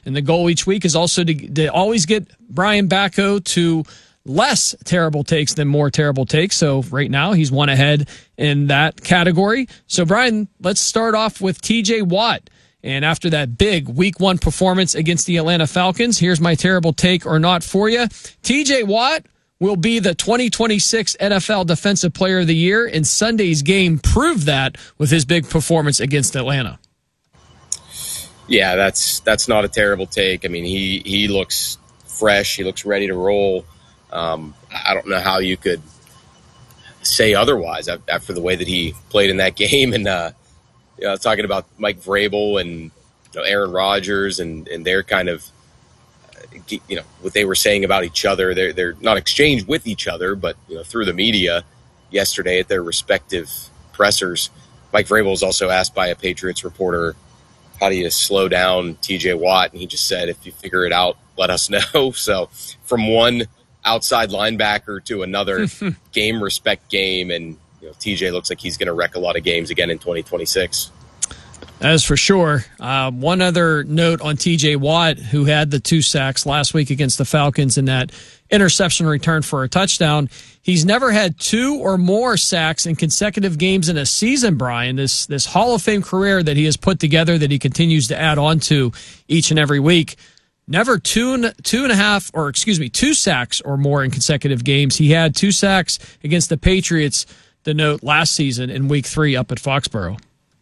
And the goal each week is also to always get Brian Bacco to less terrible takes than more terrible takes. So right now he's one ahead in that category. So Brian, let's start off with TJ Watt. And after that big week 1 performance against the Atlanta Falcons, here's my terrible take or not for you. TJ Watt will be the 2026 NFL Defensive Player of the Year, and Sunday's game proved that with his big performance against Atlanta. Yeah, that's not a terrible take. I mean, he looks fresh. He looks ready to roll. I don't know how you could say otherwise after the way that he played in that game. And talking about Mike Vrabel and Aaron Rodgers and their kind of what they were saying about each other. They're not exchanged with each other, but through the media yesterday at their respective pressers. Mike Vrabel was also asked by a Patriots reporter, how do you slow down TJ Watt? And he just said, if you figure it out, let us know. So from one outside linebacker to another, game respect game, and TJ looks like he's going to wreck a lot of games again in 2026. That is for sure. One other note on TJ Watt, who had the 2 sacks last week against the Falcons and that interception return for a touchdown. He's never had 2 or more sacks in consecutive games in a season, Brian. This Hall of Fame career that he has put together that he continues to add on to each and every week. Never 2 sacks or more in consecutive games. He had 2 sacks against the Patriots, the note, last season in week 3 up at Foxborough.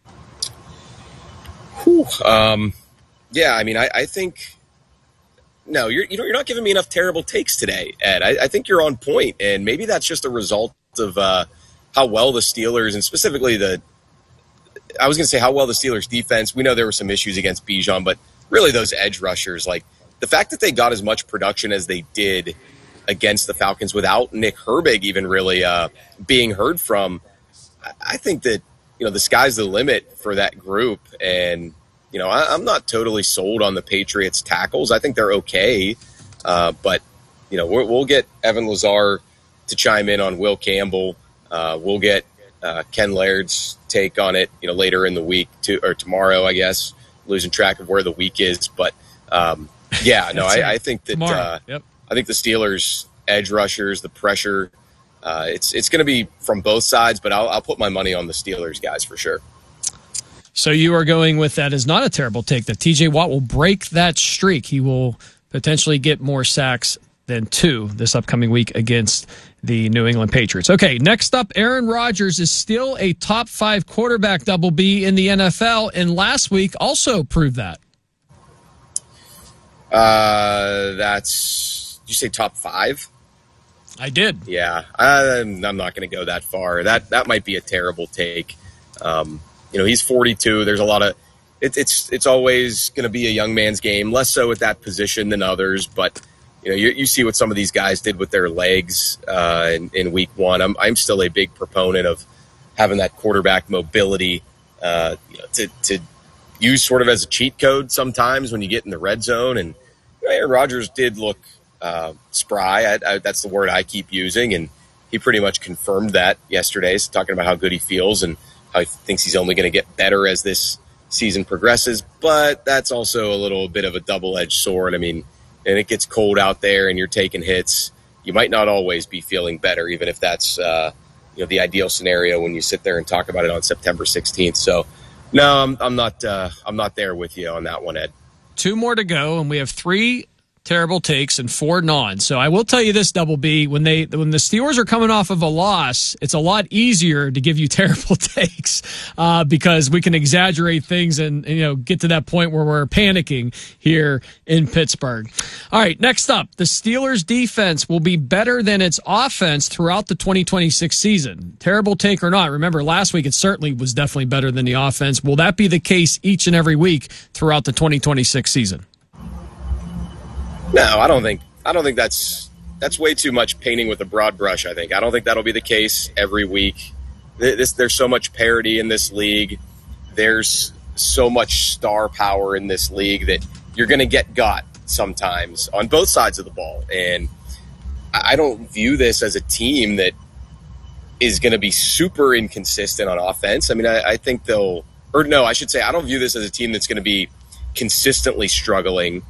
Yeah, I mean, I think no, you're not giving me enough terrible takes today, Ed. I think you're on point, and maybe that's just a result of how well the Steelers, and specifically how well the Steelers defense. We know there were some issues against Bijan, but really those edge rushers, like the fact that they got as much production as they did against the Falcons without Nick Herbig even really being heard from. I think that the sky's the limit for that group, and I'm not totally sold on the Patriots tackles. I think they're okay, but we'll get Evan Lazar to chime in on Will Campbell. We'll get Ken Laird's take on it later in the week or tomorrow, I guess. Losing track of where the week is, but I think that I think the Steelers edge rushers, the pressure, it's going to be from both sides, but I'll put my money on the Steelers guys for sure. So you are going with that as not a terrible take, that TJ Watt will break that streak. He will potentially get more sacks than 2 this upcoming week against the New England Patriots. Okay, next up, Aaron Rodgers is still a top 5 quarterback, Double B, in the NFL, and last week also proved that. Did you say top 5? I did. Yeah, I'm not going to go that far. That might be a terrible take. He's 42. There's a lot of it's always going to be a young man's game, less so at that position than others. But you see what some of these guys did with their legs in week 1. I'm still a big proponent of having that quarterback mobility to use sort of as a cheat code sometimes when you get in the red zone. And Aaron Rodgers did look spry. That's the word I keep using, and he pretty much confirmed that yesterday. He's talking about how good he feels and how he thinks he's only going to get better as this season progresses. But that's also a little bit of a double-edged sword. I mean, and it gets cold out there and you're taking hits. You might not always be feeling better, even if that's the ideal scenario when you sit there and talk about it on September 16th. So, no, I'm not there with you on that one, Ed. 2 more to go, and we have 3 terrible takes and 4 non. So I will tell you this, Double B, when the Steelers are coming off of a loss, it's a lot easier to give you terrible takes because we can exaggerate things and get to that point where we're panicking here in Pittsburgh. All right, next up, the Steelers defense will be better than its offense throughout the 2026 season. Terrible take or not, remember last week it certainly was definitely better than the offense. Will that be the case each and every week throughout the 2026 season? No, I don't think that's way too much painting with a broad brush. I don't think that'll be the case every week. There's so much parity in this league. There's so much star power in this league that you're going to got sometimes on both sides of the ball. And I don't view this as a team that is going to be super inconsistent on offense. I mean, I think I don't view this as a team that's going to be consistently struggling